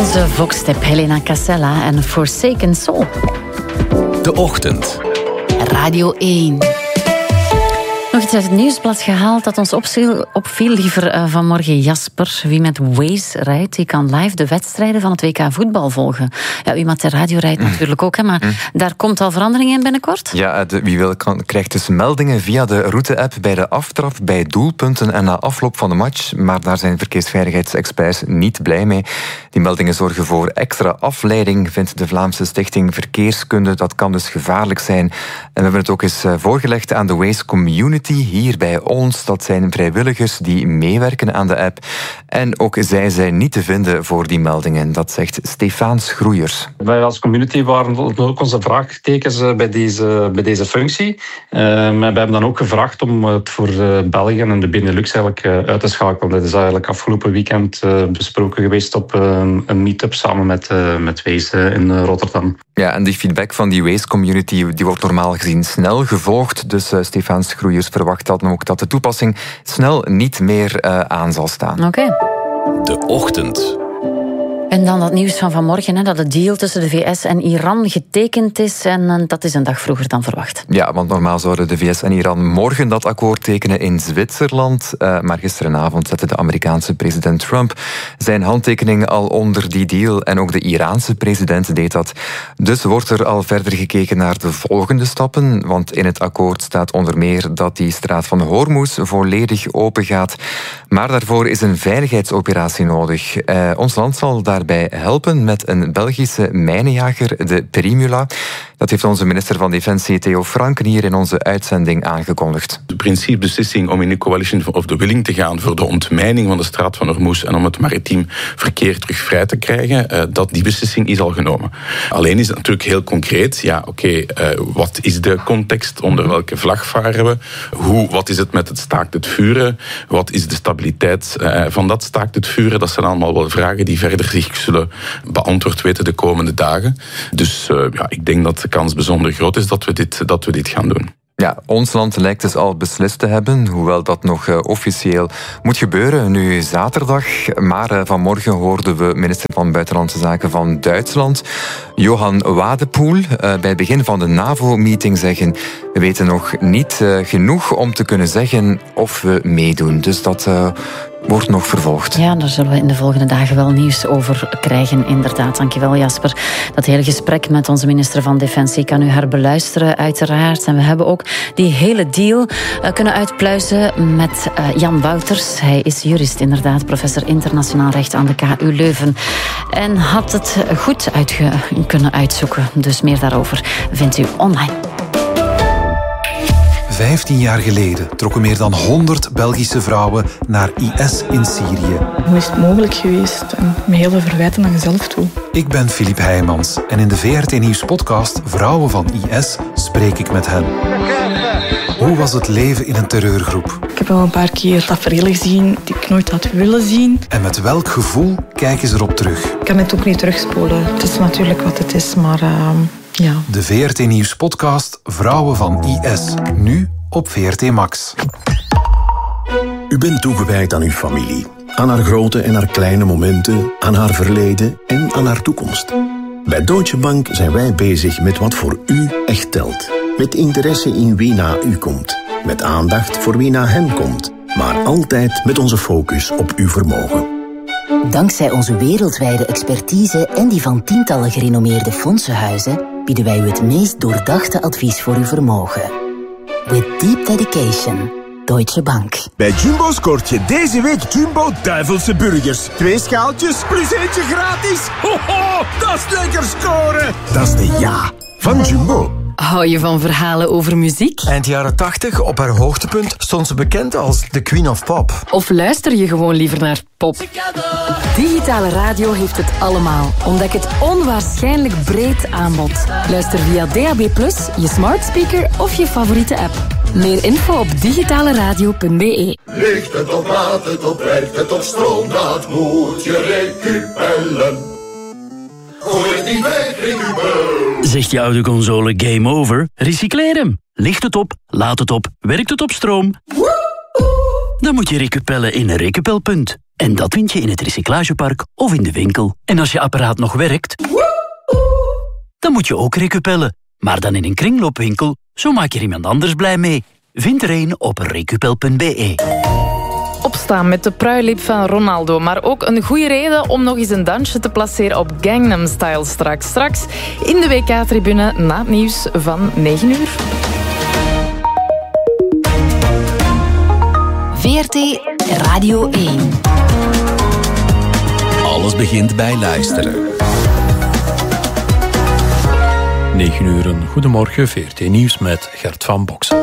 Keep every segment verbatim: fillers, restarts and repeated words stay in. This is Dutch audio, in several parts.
Onze Voxstep, Helena Casella en Forsaken Soul. De Ochtend. Radio één. Nog iets uit het nieuwsblad gehaald dat ons opviel, opviel liever uh, vanmorgen. Jasper, wie met Waze rijdt, die kan live de wedstrijden van het W K voetbal volgen. Ja, wie met de radio rijdt mm. natuurlijk ook, hè, maar mm. daar komt al verandering in binnenkort. Ja, de, wie wil kan, krijgt dus meldingen via de route-app bij de aftrap, bij doelpunten en na afloop van de match. Maar daar zijn verkeersveiligheidsexperts niet blij mee. Die meldingen zorgen voor extra afleiding, vindt de Vlaamse Stichting Verkeerskunde. Dat kan dus gevaarlijk zijn. En we hebben het ook eens voorgelegd aan de Waze Community hier bij ons. Dat zijn vrijwilligers die meewerken aan de app. En ook zij zijn niet te vinden voor die meldingen. Dat zegt Stefaan Schroeiers. Wij als community waren ook onze vraagtekens bij deze, bij deze functie. Uh, maar we hebben dan ook gevraagd om het voor België en de Benelux eigenlijk uit te schakelen. Dat is eigenlijk afgelopen weekend besproken geweest op een meet-up samen met, met Waze in Rotterdam. Ja, en die feedback van die Waze community die wordt normaal gezien snel gevolgd. Dus uh, Stefaan Schroeiers verwacht dan ook dat de toepassing snel niet meer uh, aan zal staan. Oké. Okay. De Ochtend. En dan dat nieuws van vanmorgen, hè, dat de deal tussen de V S en Iran getekend is. En uh, dat is een dag vroeger dan verwacht. Ja, want normaal zouden de V S en Iran morgen dat akkoord tekenen in Zwitserland. Uh, maar gisteravond zette de Amerikaanse president Trump zijn handtekening al onder die deal. En ook de Iraanse president deed dat. Dus wordt er al verder gekeken naar de volgende stappen. Want in het akkoord staat onder meer dat die straat van Hormuz volledig open gaat. Maar daarvoor is een veiligheidsoperatie nodig. Uh, ons land zal daar daarbij helpen met een Belgische mijnenjager, de Primula. Dat heeft onze minister van Defensie Theo Franken hier in onze uitzending aangekondigd. De principebeslissing om in de coalition of the willing te gaan voor de ontmijning van de straat van Hormuz en om het maritiem verkeer terug vrij te krijgen, dat die beslissing is al genomen. Alleen is het natuurlijk heel concreet. Ja, oké, okay, uh, wat is de context? Onder welke vlag varen we? Hoe, wat is het met het staakt het vuren? Wat is de stabiliteit uh, van dat staakt het vuren? Dat zijn allemaal wel vragen die verder zich zullen beantwoord weten de komende dagen. Dus uh, ja, ik denk dat de kans bijzonder groot is dat we dit, dat we dit gaan doen. Ja, ons land lijkt dus al beslist te hebben, hoewel dat nog uh, officieel moet gebeuren, nu zaterdag. Maar uh, vanmorgen hoorden we minister van Buitenlandse Zaken van Duitsland, Johan Wadepoel, uh, bij het begin van de NAVO-meeting zeggen: we weten nog niet uh, genoeg om te kunnen zeggen of we meedoen. Dus dat uh, wordt nog vervolgd. Ja, daar zullen we in de volgende dagen wel nieuws over krijgen, inderdaad. Dankjewel, Jasper. Dat hele gesprek met onze minister van Defensie kan u herbeluisteren, uiteraard. En we hebben ook die hele deal uh, kunnen uitpluizen met uh, Jan Wouters. Hij is jurist, inderdaad, professor internationaal recht aan de K U Leuven. En had het goed uitge- kunnen uitzoeken. Dus meer daarover vindt u online. Vijftien jaar geleden trokken meer dan honderd Belgische vrouwen naar I S in Syrië. Hoe is het mogelijk geweest? En met heel veel verwijten aan jezelf toe. Ik ben Filip Heijmans en in de V R T Nieuws podcast Vrouwen van I S spreek ik met hen. Hoe was het leven in een terreurgroep? Ik heb al een paar keer taferelen gezien die ik nooit had willen zien. En met welk gevoel kijken ze erop terug? Ik kan het ook niet terugspoelen. Het is natuurlijk wat het is, maar uh, ja. De V R T Nieuws podcast Vrouwen van I S. Nu op V R T Max. U bent toegewijd aan uw familie. Aan haar grote en haar kleine momenten, aan haar verleden en aan haar toekomst. Bij Deutsche Bank zijn wij bezig met wat voor u echt telt. Met interesse in wie na u komt. Met aandacht voor wie na hen komt. Maar altijd met onze focus op uw vermogen. Dankzij onze wereldwijde expertise en die van tientallen gerenommeerde fondsenhuizen bieden wij u het meest doordachte advies voor uw vermogen. With deep dedication. Deutsche Bank. Bij Jumbo scoort je deze week Jumbo Duivelse Burgers. Twee schaaltjes plus eentje gratis. Ho, ho, dat is lekker scoren. Dat is de ja van Jumbo. Hou je van verhalen over muziek? Eind jaren tachtig, op haar hoogtepunt, stond ze bekend als de Queen of Pop. Of luister je gewoon liever naar pop? Digitale radio heeft het allemaal. Ontdek het onwaarschijnlijk breed aanbod. Luister via D A B plus, je smart speaker of je favoriete app. Meer info op digitale radio punt b e. Ligt het op, laat het op, werkt het op stroom, dat moet je recupellen. Gooi het niet weg in uw beul. Zegt je oude console game over? Recycleer hem. Ligt het op, laat het op, werkt het op stroom? Dan moet je recupellen in Recupel punt. En dat vind je in het recyclagepark of in de winkel. En als je apparaat nog werkt, dan moet je ook recupellen. Maar dan in een kringloopwinkel, zo maak je er iemand anders blij mee. Vind er een op recupel punt b e. Opstaan met de pruilip van Ronaldo. Maar ook een goede reden om nog eens een dansje te placeren op Gangnam Style straks. Straks in de W K-tribune na het nieuws van negen uur. V R T Radio één. Alles begint bij luisteren. negen uur, een goedemorgen, V R T Nieuws met Gert van Boksen.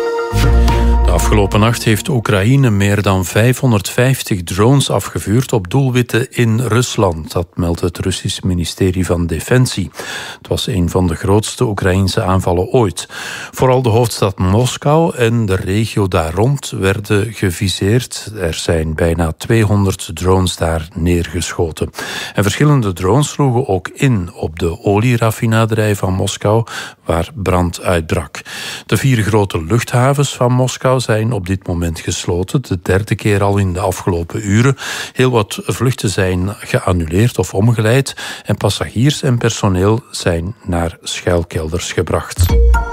De afgelopen nacht heeft Oekraïne meer dan vijfhonderdvijftig drones afgevuurd op doelwitten in Rusland. Dat meldt het Russisch ministerie van Defensie. Het was een van de grootste Oekraïnse aanvallen ooit. Vooral de hoofdstad Moskou en de regio daar rond werden geviseerd. Er zijn bijna tweehonderd drones daar neergeschoten. En verschillende drones sloegen ook in op de olieraffinaderij van Moskou, waar brand uitbrak. De vier grote luchthavens van Moskou zijn op dit moment gesloten. De derde keer al in de afgelopen uren. Heel wat vluchten zijn geannuleerd of omgeleid en passagiers en personeel zijn naar schuilkelders gebracht.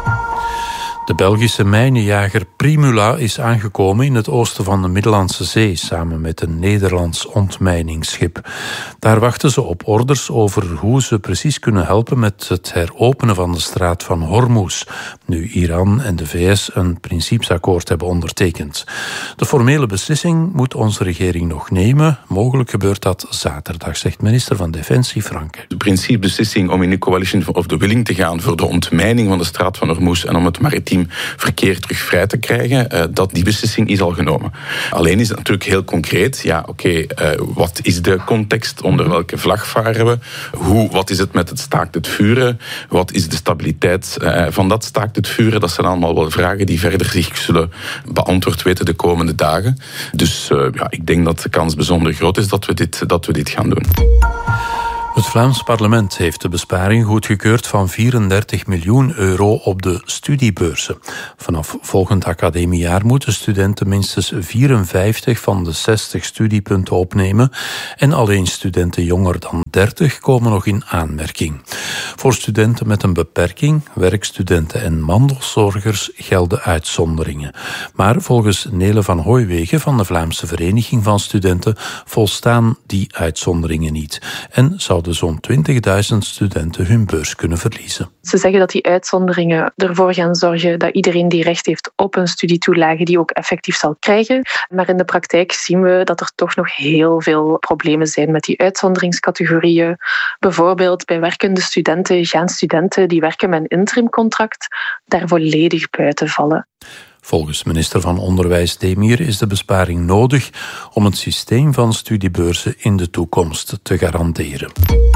De Belgische mijnenjager Primula is aangekomen in het oosten van de Middellandse Zee samen met een Nederlands ontmijningsschip. Daar wachten ze op orders over hoe ze precies kunnen helpen met het heropenen van de straat van Hormuz, nu Iran en de V S een principesakkoord hebben ondertekend. De formele beslissing moet onze regering nog nemen. Mogelijk gebeurt dat zaterdag, zegt minister van Defensie Franke. De principebeslissing om in de coalition of the willing te gaan voor de ontmijning van de straat van Hormuz en om het maritiem verkeer terug vrij te krijgen, dat die beslissing is al genomen. Alleen is het natuurlijk heel concreet. Ja, oké, okay, uh, wat is de context? Onder welke vlag varen we? Hoe, wat is het met het staakt het vuren? Wat is de stabiliteit uh, van dat staakt het vuren? Dat zijn allemaal wel vragen die verder zich zullen beantwoord weten de komende dagen. Dus uh, ja, ik denk dat de kans bijzonder groot is dat we dit, dat we dit gaan doen. Het Vlaams parlement heeft de besparing goedgekeurd van vierendertig miljoen euro op de studiebeurzen. Vanaf volgend academiejaar moeten studenten minstens vierenvijftig van de zestig studiepunten opnemen en alleen studenten jonger dan dertig komen nog in aanmerking. Voor studenten met een beperking, werkstudenten en mantelzorgers gelden uitzonderingen. Maar volgens Nele van Hooijwegen van de Vlaamse Vereniging van Studenten volstaan die uitzonderingen niet en zouden zo'n twintigduizend studenten hun beurs kunnen verliezen. Ze zeggen dat die uitzonderingen ervoor gaan zorgen dat iedereen die recht heeft op een studietoelage die ook effectief zal krijgen. Maar in de praktijk zien we dat er toch nog heel veel problemen zijn met die uitzonderingscategorieën. Bijvoorbeeld bij werkende studenten gaan studenten die werken met een interimcontract daar volledig buiten vallen. Volgens minister van Onderwijs Demir is de besparing nodig om het systeem van studiebeurzen in de toekomst te garanderen.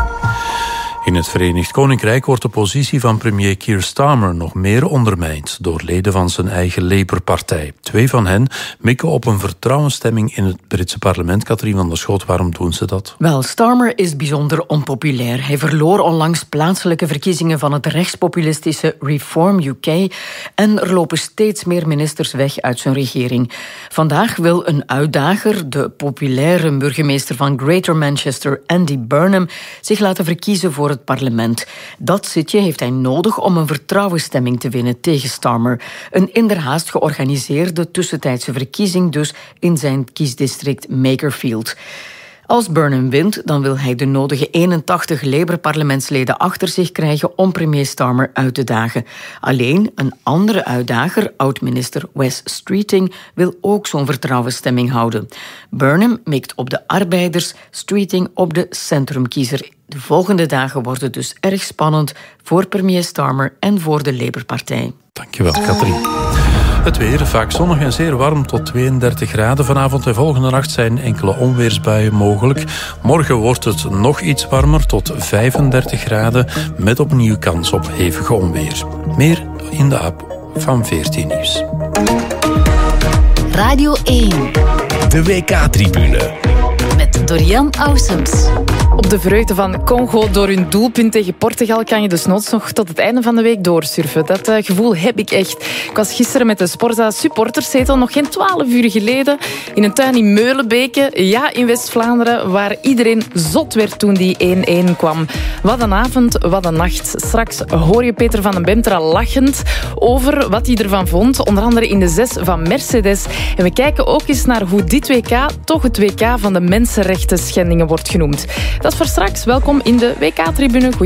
In het Verenigd Koninkrijk wordt de positie van premier Keir Starmer nog meer ondermijnd door leden van zijn eigen Labour-partij. Twee van hen mikken op een vertrouwensstemming in het Britse parlement. Katrien van der Schoot, waarom doen ze dat? Wel, Starmer is bijzonder onpopulair. Hij verloor onlangs plaatselijke verkiezingen van het rechtspopulistische Reform U K en er lopen steeds meer ministers weg uit zijn regering. Vandaag wil een uitdager, de populaire burgemeester van Greater Manchester, Andy Burnham, zich laten verkiezen voor het parlement. Dat zitje heeft hij nodig om een vertrouwensstemming te winnen tegen Starmer. Een inderhaast georganiseerde tussentijdse verkiezing dus in zijn kiesdistrict Makerfield. Als Burnham wint, dan wil hij de nodige eenentachtig Labour-parlementsleden achter zich krijgen om premier Starmer uit te dagen. Alleen een andere uitdager, oud-minister Wes Streeting, wil ook zo'n vertrouwensstemming houden. Burnham mikt op de arbeiders, Streeting op de centrumkiezer. De volgende dagen worden dus erg spannend voor premier Starmer en voor de Labour-partij. Dankjewel, Katrien. Het weer, vaak zonnig en zeer warm tot tweeëndertig graden. Vanavond en volgende nacht zijn enkele onweersbuien mogelijk. Morgen wordt het nog iets warmer tot vijfendertig graden... met opnieuw kans op hevige onweer. Meer in de app van V R T Nieuws. Radio één. De W K-tribune. Met Dorian Aussems. Op de vreugde van Congo door hun doelpunt tegen Portugal kan je dus noods nog tot het einde van de week doorsurfen. Dat uh, gevoel heb ik echt. Ik was gisteren met de Sporza supporterszetel nog geen twaalf uur geleden in een tuin in Meulenbeke, ja in West-Vlaanderen, waar iedereen zot werd toen die één-één kwam. Wat een avond, wat een nacht. Straks hoor je Peter van den Bentra lachend over wat hij ervan vond, onder andere in de zes van Mercedes. En we kijken ook eens naar hoe dit W K toch het W K van de mensenrechten schendingen wordt genoemd. Dat is voor straks. Welkom in de W K-tribune.